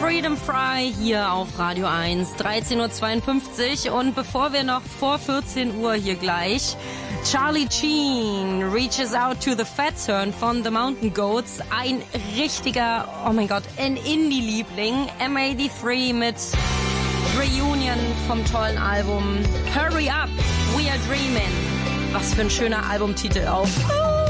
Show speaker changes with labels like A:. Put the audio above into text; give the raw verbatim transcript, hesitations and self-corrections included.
A: Freedom Fry hier auf Radio eins, dreizehn Uhr zweiundfünfzig. Und bevor wir noch vor vierzehn Uhr hier gleich, Charlie Sheen reaches out to the Fats hören von The Mountain Goats. Ein richtiger, oh mein Gott, ein Indie-Liebling. M achtundsechzig mit Reunion vom tollen Album Hurry Up, We Are Dreaming. Was für ein schöner Albumtitel auch.